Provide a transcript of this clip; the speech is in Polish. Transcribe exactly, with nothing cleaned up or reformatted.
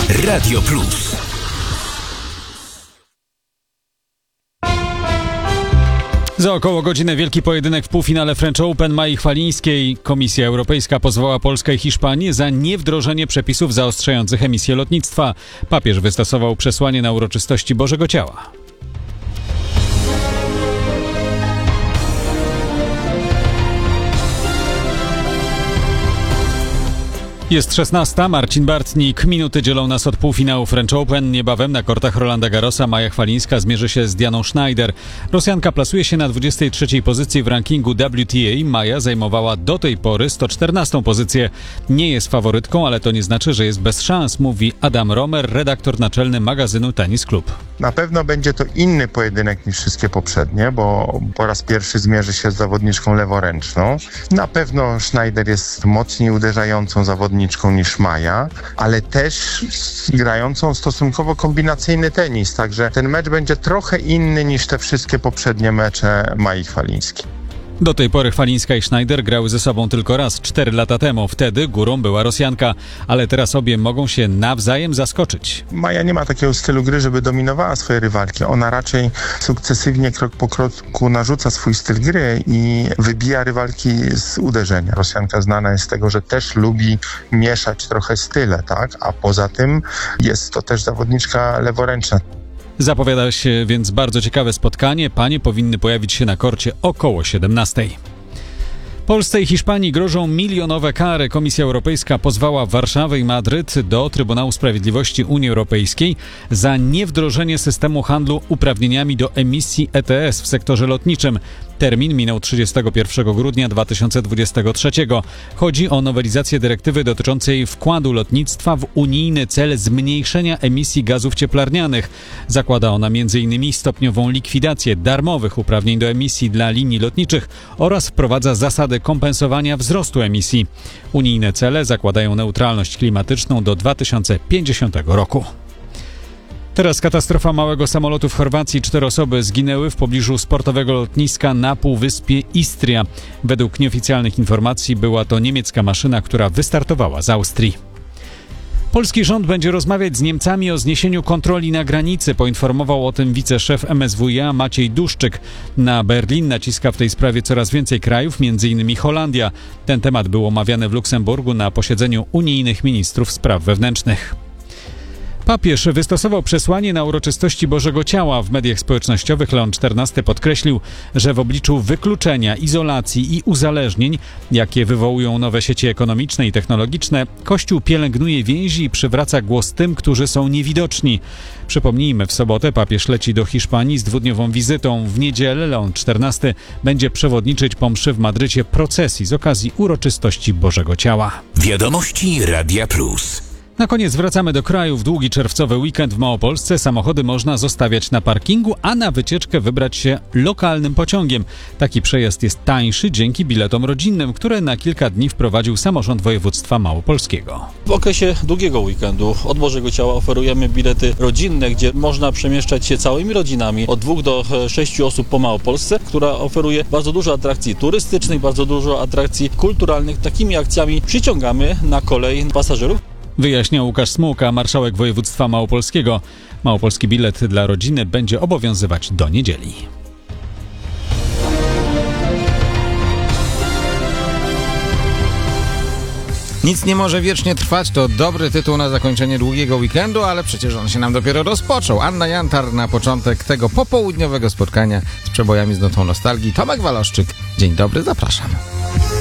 Radio Plus. Za około godzinę wielki pojedynek w półfinale French Open Mai Chwalińskiej. Komisja Europejska pozwała Polskę i Hiszpanię za niewdrożenie przepisów zaostrzających emisję lotnictwa. Papież wystosował przesłanie na uroczystości Bożego Ciała. Jest szesnasta, Marcin Bartnik. Minuty dzielą nas od półfinału French Open. Niebawem na kortach Rolanda Garrosa Maja Chwalińska zmierzy się z Dianą Schneider. Rosjanka plasuje się na dwudziestej trzeciej pozycji w rankingu W T A. Maja zajmowała do tej pory sto czternastą pozycję. Nie jest faworytką, ale to nie znaczy, że jest bez szans, mówi Adam Romer, redaktor naczelny magazynu Tennis Club. Na pewno będzie to inny pojedynek niż wszystkie poprzednie, bo po raz pierwszy zmierzy się z zawodniczką leworęczną. Na pewno Schneider jest mocniej uderzającą zawodniczką niż Maja, ale też grającą stosunkowo kombinacyjny tenis, także ten mecz będzie trochę inny niż te wszystkie poprzednie mecze Mai Chwalińskiej. Do tej pory Chwalińska i Schneider grały ze sobą tylko raz, cztery lata temu. Wtedy górą była Rosjanka, ale teraz obie mogą się nawzajem zaskoczyć. Maja nie ma takiego stylu gry, żeby dominowała swoje rywalki. Ona raczej sukcesywnie, krok po kroku narzuca swój styl gry i wybija rywalki z uderzenia. Rosjanka znana jest z tego, że też lubi mieszać trochę style, tak? A poza tym jest to też zawodniczka leworęczna. Zapowiada się więc bardzo ciekawe spotkanie. Panie powinny pojawić się na korcie około siedemnastej. Polsce i Hiszpanii grożą milionowe kary. Komisja Europejska pozwała Warszawę i Madryt do Trybunału Sprawiedliwości Unii Europejskiej za niewdrożenie systemu handlu uprawnieniami do emisji E T S w sektorze lotniczym. Termin minął trzydziestego pierwszego grudnia dwa tysiące dwudziestego trzeciego. Chodzi o nowelizację dyrektywy dotyczącej wkładu lotnictwa w unijny cel zmniejszenia emisji gazów cieplarnianych. Zakłada ona między innymi stopniową likwidację darmowych uprawnień do emisji dla linii lotniczych oraz wprowadza zasadę kompensowania wzrostu emisji. Unijne cele zakładają neutralność klimatyczną do dwa tysiące pięćdziesiątego roku. Teraz katastrofa małego samolotu w Chorwacji. Cztery osoby zginęły w pobliżu sportowego lotniska na półwyspie Istria. Według nieoficjalnych informacji była to niemiecka maszyna, która wystartowała z Austrii. Polski rząd będzie rozmawiać z Niemcami o zniesieniu kontroli na granicy, poinformował o tym wiceszef M S W iA Maciej Duszczyk. Na Berlin naciska w tej sprawie coraz więcej krajów, między innymi Holandia. Ten temat był omawiany w Luksemburgu na posiedzeniu unijnych ministrów spraw wewnętrznych. Papież wystosował przesłanie na uroczystości Bożego Ciała. W mediach społecznościowych Leon czternasty podkreślił, że w obliczu wykluczenia, izolacji i uzależnień, jakie wywołują nowe sieci ekonomiczne i technologiczne, Kościół pielęgnuje więzi i przywraca głos tym, którzy są niewidoczni. Przypomnijmy, w sobotę papież leci do Hiszpanii z dwudniową wizytą. W niedzielę Leon czternasty będzie przewodniczyć po mszy w Madrycie procesji z okazji uroczystości Bożego Ciała. Wiadomości Radia Plus. Na koniec wracamy do kraju. W długi czerwcowy weekend w Małopolsce samochody można zostawiać na parkingu, a na wycieczkę wybrać się lokalnym pociągiem. Taki przejazd jest tańszy dzięki biletom rodzinnym, które na kilka dni wprowadził samorząd województwa małopolskiego. W okresie długiego weekendu od Bożego Ciała oferujemy bilety rodzinne, gdzie można przemieszczać się całymi rodzinami od dwóch do sześciu osób po Małopolsce, która oferuje bardzo dużo atrakcji turystycznych, bardzo dużo atrakcji kulturalnych. Takimi akcjami przyciągamy na kolej pasażerów. Wyjaśniał Łukasz Smułka, marszałek województwa małopolskiego. Małopolski bilet dla rodziny będzie obowiązywać do niedzieli. Nic nie może wiecznie trwać, to dobry tytuł na zakończenie długiego weekendu, ale przecież on się nam dopiero rozpoczął. Anna Jantar na początek tego popołudniowego spotkania z przebojami z notą nostalgii. Tomek Waloszczyk, dzień dobry, zapraszam.